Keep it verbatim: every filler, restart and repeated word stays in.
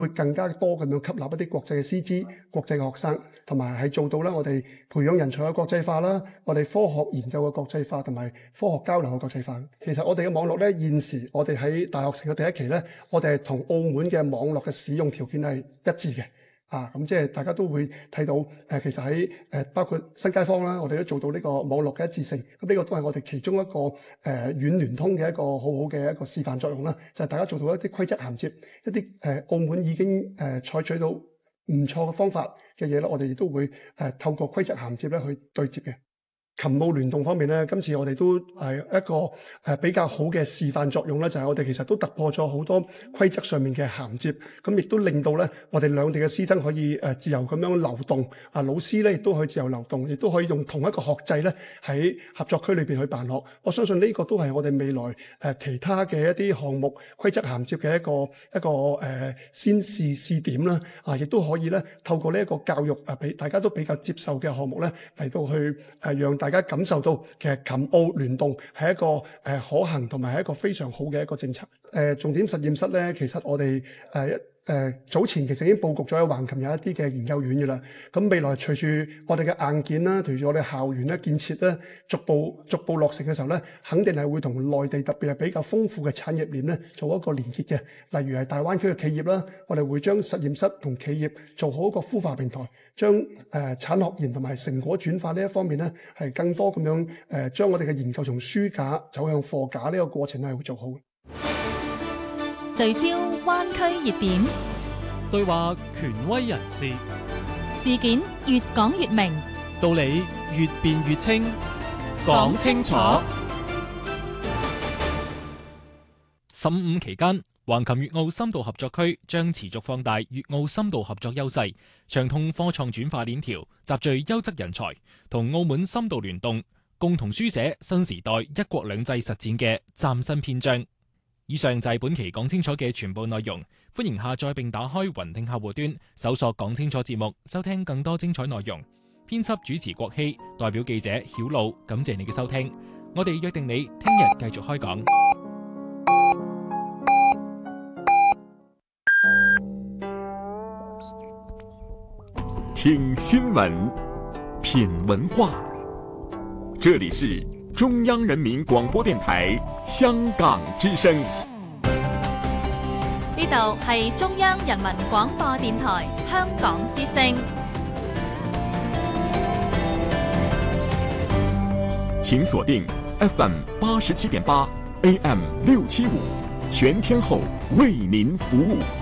會更加多咁樣吸納一啲國際嘅師資、國際嘅學生，同埋係做到咧我哋培養人才嘅國際化啦，我哋科學研究嘅國際化同埋科學交流嘅國際化。其實我哋嘅網絡咧，現時我哋喺大學城嘅第一期咧，我哋係同澳門嘅網絡嘅使用條件係一致嘅。啊，咁即係大家都會睇到，誒、呃、其實喺誒、呃、包括新街坊啦，我哋都做到呢個網絡嘅一致性。咁呢個都係我哋其中一個誒、呃、軟聯通嘅一個好好嘅一個示範作用啦。就係、是、大家做到一啲規則銜接，一啲誒、呃、澳門已經誒、呃、採取到唔錯嘅方法嘅嘢咧，我哋亦都會誒、呃、透過規則銜接咧去對接嘅。琴澳聯動方面咧，今次我哋都係一個誒比較好嘅示範作用咧，就係、是、我哋其實都突破咗好多規則上面嘅銜接，咁亦都令到咧我哋兩地嘅師生可以誒自由咁樣流動，啊老師咧亦都可以自由流動，亦都可以用同一個學制咧喺合作區裏邊去辦學。我相信呢個都係我哋未來誒其他嘅一啲項目規則銜接嘅一個一個誒、呃、先試試點啦，啊亦都可以咧透過呢一個教育啊，俾大家都比較接受嘅項目咧嚟到去誒、呃、讓大家感受到其實琴澳聯動係一個誒、呃、可行同埋係一個非常好嘅一個政策。誒、呃、重點實驗室咧，其實我哋誒、呃誒、呃、早前其實已經佈局咗喺橫琴有一啲嘅研究院嘅啦，咁未來隨住我哋嘅硬件啦，隨住我哋校園咧建設咧，逐步逐步落成嘅時候咧，肯定係會同內地特別係比較豐富嘅產業鏈咧做一個連結嘅，例如係大灣區嘅企業啦，我哋會將實驗室同企業做好一個孵化平台，將誒、呃、產學研同埋成果轉化呢一方面咧，係更多咁樣誒、呃、將我哋嘅研究從書架走向貨架呢個過程係會做好。 聚焦灣區熱點， 對話權威人士， 事件越講越明， 道理越辯越清，講清楚。十五期間，橫琴粵澳深度合作區將持續放大粵澳深度合作優勢，暢通科創轉化鏈條，集聚優質人才，同澳門深度聯動，共同書寫新時代一國兩制實踐嘅嶄新篇章。以上就係本期講清楚嘅全部內容，歡迎下載並打開雲聽客戶端，搜索講清楚節目，收聽更多精彩內容。編輯主持郭希，代表記者曉路，感謝你嘅收聽。我哋約定你聽日繼續開講。 聽新聞，品文化，這裡是中央人民廣播電台香港之聲。 呢度係中央人民廣播電台香港之聲。 請鎖定 F M 八十七點八 A M 六七五，全天候為您服務。